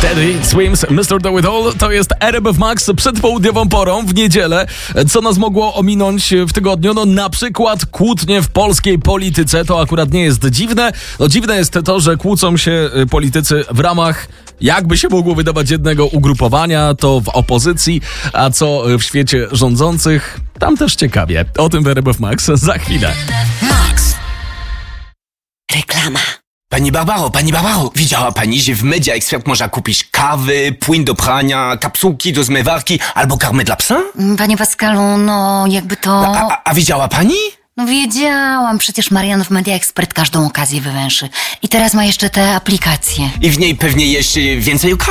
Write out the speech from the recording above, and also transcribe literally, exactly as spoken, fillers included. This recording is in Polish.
Teddy Swims, mister Do It All, to jest R M F Max przed południową porą w niedzielę. Co nas mogło ominąć w tygodniu? No na przykład kłótnie w polskiej polityce. To akurat nie jest dziwne. No dziwne jest to, że kłócą się politycy w ramach, jakby się mogło wydawać, jednego ugrupowania, to w opozycji, a co w świecie rządzących? Tam też ciekawie. O tym w R M F Max za chwilę. Max. Reklama. Pani Barbaro, pani Barbaro, widziała pani, że w Media Expert można kupić kawy, płyn do prania, kapsułki do zmywarki albo karmę dla psa? Panie Pascalu, no jakby to... A, a, a widziała pani? No wiedziałam, przecież Marian w Media Expert każdą okazję wywęszy. I teraz ma jeszcze te aplikacje. I w niej pewnie jeszcze więcej